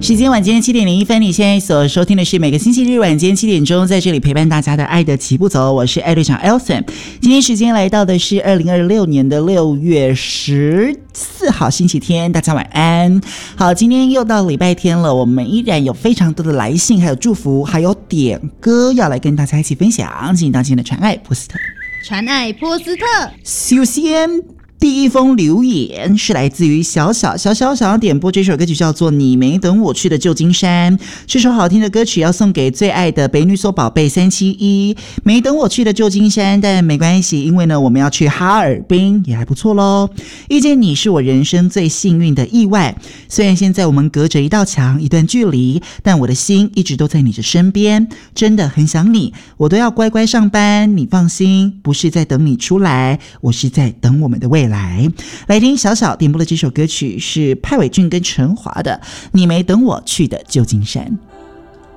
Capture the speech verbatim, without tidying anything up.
时间晚间七点零一分，你现在所收听的是每个星期日晚间七点钟在这里陪伴大家的爱的齐步走，我是爱队长 Elson。 今天时间来到的是二零二六年的六月十四号星期天，大家晚安。好，今天又到礼拜天了，我们依然有非常多的来信，还有祝福，还有点歌要来跟大家一起分享。进行到今天的传爱波斯特。 传爱波斯特， 首先第一封留言是来自于小小小小想要点播这首歌曲，叫做《你没等我去的旧金山》。这首好听的歌曲要送给最爱的北女所宝贝三七一。没等我去的旧金山，但没关系，因为呢我们要去哈尔滨，也还不错咯。遇见你是我人生最幸运的意外，虽然现在我们隔着一道墙一段距离，但我的心一直都在你的身边，真的很想你，我都要乖乖上班，你放心，不是在等你出来，我是在等我们的未来。来来听小小点播的这首歌曲是派伟俊跟陈华的《你没等我去的旧金山》。